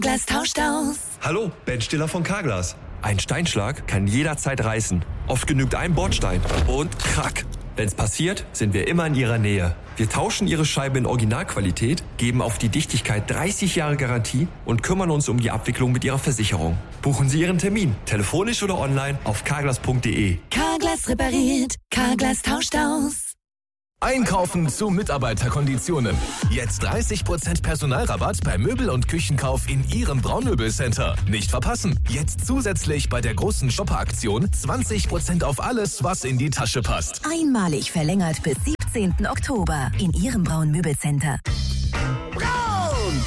Carglass tauscht aus. Hallo, Ben Stiller von Carglass. Ein Steinschlag kann jederzeit reißen. Oft genügt ein Bordstein und krack. Wenn's passiert, sind wir immer in Ihrer Nähe. Wir tauschen Ihre Scheibe in Originalqualität, geben auf die Dichtigkeit 30 Jahre Garantie und kümmern uns um die Abwicklung mit Ihrer Versicherung. Buchen Sie Ihren Termin, telefonisch oder online auf carglass.de. Carglass repariert, Carglass tauscht aus. Einkaufen zu Mitarbeiterkonditionen. Jetzt 30% Personalrabatt bei Möbel- und Küchenkauf in Ihrem Braunmöbelcenter. Nicht verpassen. Jetzt zusätzlich bei der großen Shopper-Aktion 20% auf alles, was in die Tasche passt. Einmalig verlängert bis 17. Oktober in Ihrem Braun-Möbelcenter. Braun!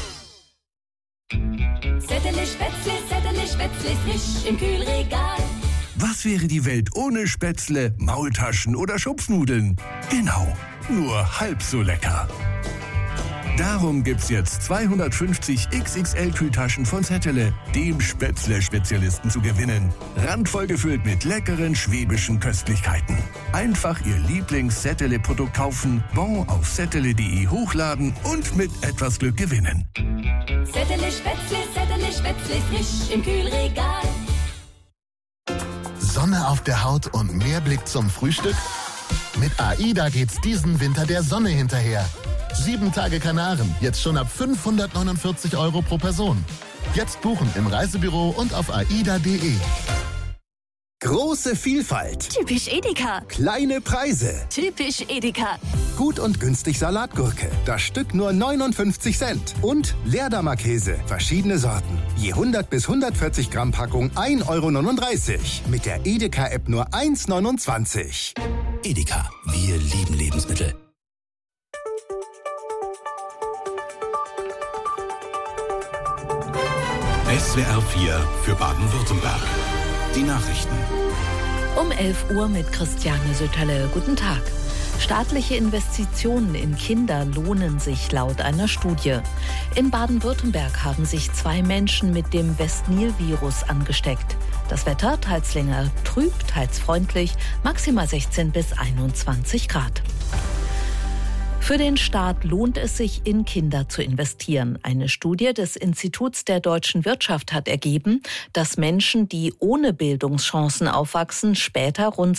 Settele Spätzle, frisch im Kühlregal. Was wäre die Welt ohne Spätzle, Maultaschen oder Schupfnudeln? Genau, nur halb so lecker. Darum gibt's jetzt 250 XXL-Kühltaschen von Zettele, dem Spätzle-Spezialisten, zu gewinnen. Randvoll gefüllt mit leckeren schwäbischen Köstlichkeiten. Einfach Ihr Lieblings-Zettele-Produkt kaufen, Bon auf zettele.de hochladen und mit etwas Glück gewinnen. Settele Spätzle, frisch im Kühlregal. Sonne auf der Haut und mehr Blick zum Frühstück? Mit AIDA geht's diesen Winter der Sonne hinterher. 7 Tage Kanaren, jetzt schon ab 549 € pro Person. Jetzt buchen im Reisebüro und auf aida.de. Große Vielfalt. Typisch Edeka. Kleine Preise. Typisch Edeka. Gut und günstig Salatgurke. Das Stück nur 59 Cent. Und Leerdammer-Käse. Verschiedene Sorten. Je 100 bis 140 Gramm Packung 1,39 €. Mit der Edeka-App nur 1,29 €. Edeka. Wir lieben Lebensmittel. SWR 4 für Baden-Württemberg. Die Nachrichten. Um 11 Uhr mit Christiane Sütterle. Guten Tag. Staatliche Investitionen in Kinder lohnen sich laut einer Studie. In Baden-Württemberg haben sich 2 Menschen mit dem Westnil-Virus angesteckt. Das Wetter teils länger trüb, teils freundlich, maximal 16 bis 21 Grad. Für den Staat lohnt es sich, in Kinder zu investieren. Eine Studie des Instituts der deutschen Wirtschaft hat ergeben, dass Menschen, die ohne Bildungschancen aufwachsen, später rund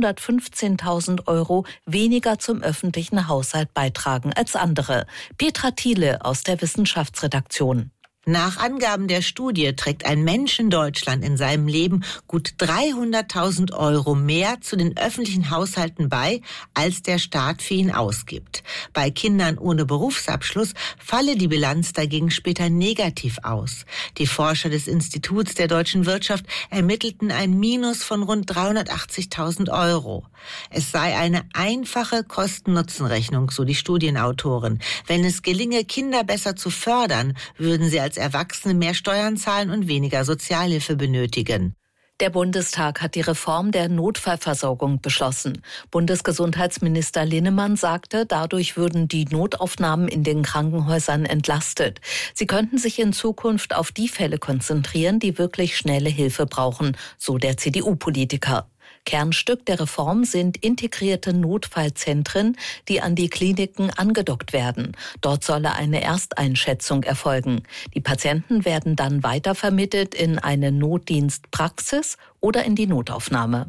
215.000 € weniger zum öffentlichen Haushalt beitragen als andere. Petra Thiele aus der Wissenschaftsredaktion. Nach Angaben der Studie trägt ein Mensch in Deutschland in seinem Leben gut 300.000 € mehr zu den öffentlichen Haushalten bei, als der Staat für ihn ausgibt. Bei Kindern ohne Berufsabschluss falle die Bilanz dagegen später negativ aus. Die Forscher des Instituts der deutschen Wirtschaft ermittelten ein Minus von rund 380.000 €. Es sei eine einfache Kosten-Nutzen-Rechnung, so die Studienautoren. Wenn es gelinge, Kinder besser zu fördern, würden sie als Erwachsene mehr Steuern zahlen und weniger Sozialhilfe benötigen. Der Bundestag hat die Reform der Notfallversorgung beschlossen. Bundesgesundheitsminister Linnemann sagte, dadurch würden die Notaufnahmen in den Krankenhäusern entlastet. Sie könnten sich in Zukunft auf die Fälle konzentrieren, die wirklich schnelle Hilfe brauchen, so der CDU-Politiker. Kernstück der Reform sind integrierte Notfallzentren, die an die Kliniken angedockt werden. Dort solle eine Ersteinschätzung erfolgen. Die Patienten werden dann weitervermittelt in eine Notdienstpraxis oder in die Notaufnahme.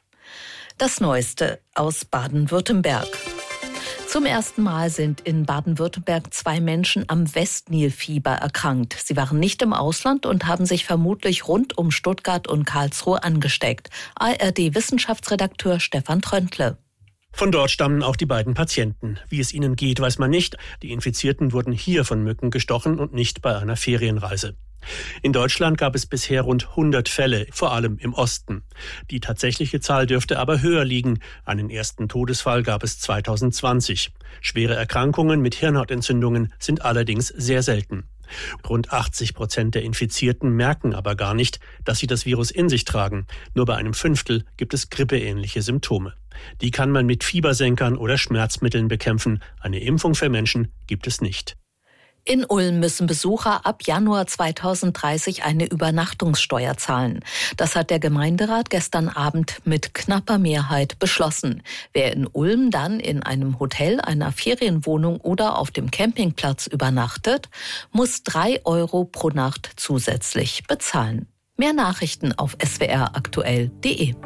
Das Neueste aus Baden-Württemberg. Zum ersten Mal sind in Baden-Württemberg 2 Menschen am Westnil-Fieber erkrankt. Sie waren nicht im Ausland und haben sich vermutlich rund um Stuttgart und Karlsruhe angesteckt. ARD-Wissenschaftsredakteur Stefan Tröntle. Von dort stammen auch die beiden Patienten. Wie es ihnen geht, weiß man nicht. Die Infizierten wurden hier von Mücken gestochen und nicht bei einer Ferienreise. In Deutschland gab es bisher rund 100 Fälle, vor allem im Osten. Die tatsächliche Zahl dürfte aber höher liegen. Einen ersten Todesfall gab es 2020. Schwere Erkrankungen mit Hirnhautentzündungen sind allerdings sehr selten. Rund 80% der Infizierten merken aber gar nicht, dass sie das Virus in sich tragen. Nur bei einem Fünftel gibt es grippeähnliche Symptome. Die kann man mit Fiebersenkern oder Schmerzmitteln bekämpfen. Eine Impfung für Menschen gibt es nicht. In Ulm müssen Besucher ab Januar 2030 eine Übernachtungssteuer zahlen. Das hat der Gemeinderat gestern Abend mit knapper Mehrheit beschlossen. Wer in Ulm dann in einem Hotel, einer Ferienwohnung oder auf dem Campingplatz übernachtet, muss 3 € pro Nacht zusätzlich bezahlen. Mehr Nachrichten auf swraktuell.de.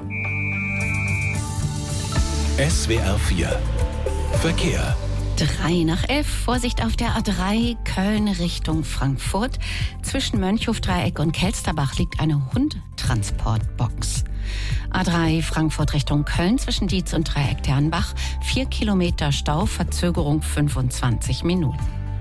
SWR 4 Verkehr. 11:03. Vorsicht auf der A3 Köln Richtung Frankfurt. Zwischen Mönchhof-Dreieck und Kelsterbach liegt eine Hundtransportbox. A3 Frankfurt Richtung Köln zwischen Dietz und Dreieck Dernbach. 4 Kilometer Stau, Verzögerung 25 Minuten.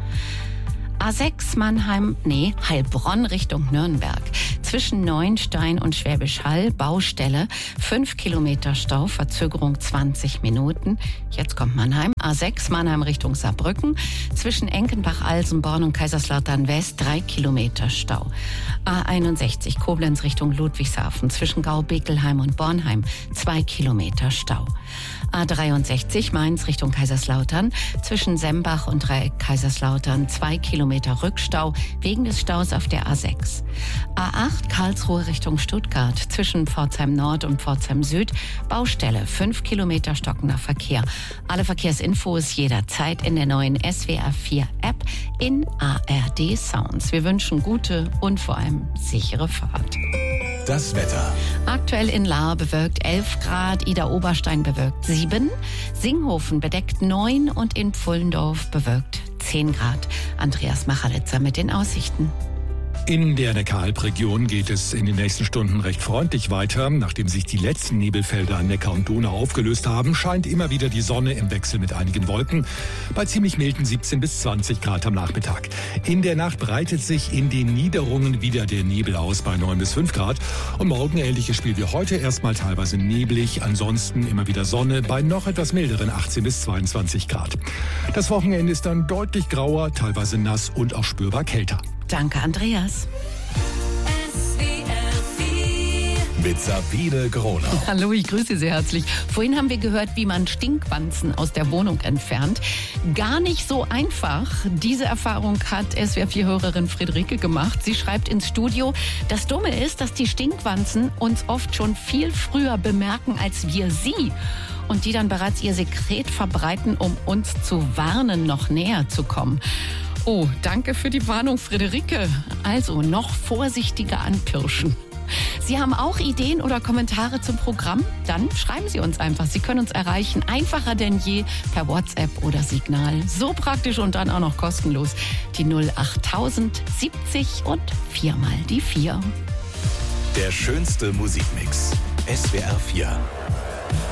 A6 Heilbronn Richtung Nürnberg. Zwischen Neuenstein und Schwäbisch Hall, Baustelle, 5 Kilometer Stau, Verzögerung 20 Minuten. Jetzt kommt Mannheim. A6 Mannheim Richtung Saarbrücken. Zwischen Enkenbach-Alsenborn und Kaiserslautern West, 3 Kilometer Stau. A61 Koblenz Richtung Ludwigshafen. Zwischen Gau-Bekelheim und Bornheim, 2 Kilometer Stau. A63 Mainz Richtung Kaiserslautern. Zwischen Sembach und Dreieck Kaiserslautern 2 Kilometer Rückstau wegen des Staus auf der A6. A8 Karlsruhe Richtung Stuttgart. Zwischen Pforzheim Nord und Pforzheim Süd Baustelle, 5 Kilometer stockender Verkehr. Alle Verkehrsinfos jederzeit in der neuen SWR 4 App in ARD Sounds. Wir wünschen gute und vor allem sichere Fahrt. Das Wetter. Aktuell in Lahr bewölkt 11 Grad, Idar-Oberstein bewölkt 7, Singhofen bedeckt 9 und in Pfullendorf bewölkt 10 Grad. Andreas Machalitzer mit den Aussichten. In der Neckaralb-Region geht es in den nächsten Stunden recht freundlich weiter. Nachdem sich die letzten Nebelfelder an Neckar und Donau aufgelöst haben, scheint immer wieder die Sonne im Wechsel mit einigen Wolken bei ziemlich milden 17 bis 20 Grad am Nachmittag. In der Nacht breitet sich in den Niederungen wieder der Nebel aus bei 9 bis 5 Grad. Und morgen ähnliches Spiel wie heute, erstmal teilweise neblig, ansonsten immer wieder Sonne bei noch etwas milderen 18 bis 22 Grad. Das Wochenende ist dann deutlich grauer, teilweise nass und auch spürbar kälter. Danke, Andreas. Mit Sabine Gronau. Hallo, ich grüße Sie herzlich. Vorhin haben wir gehört, wie man Stinkwanzen aus der Wohnung entfernt. Gar nicht so einfach. Diese Erfahrung hat SWR4-Hörerin Friederike gemacht. Sie schreibt ins Studio, das Dumme ist, dass die Stinkwanzen uns oft schon viel früher bemerken als wir sie. Und die dann bereits ihr Sekret verbreiten, um uns zu warnen, noch näher zu kommen. Oh, danke für die Warnung, Friederike. Also noch vorsichtiger anpirschen. Sie haben auch Ideen oder Kommentare zum Programm? Dann schreiben Sie uns einfach. Sie können uns erreichen, einfacher denn je, per WhatsApp oder Signal. So praktisch und dann auch noch kostenlos. Die 08000 70 und 4 mal die 4. Der schönste Musikmix. SWR 4.